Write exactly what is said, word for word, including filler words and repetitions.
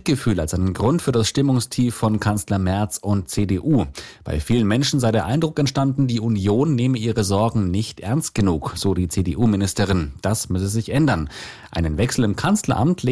Mitgefühl als einen Grund für das Stimmungstief von Kanzler Merz und C D U. Bei vielen Menschen sei der Eindruck entstanden, die Union nehme ihre Sorgen nicht ernst genug, so die C D U-Ministerin. Das müsse sich ändern. Einen Wechsel im Kanzleramt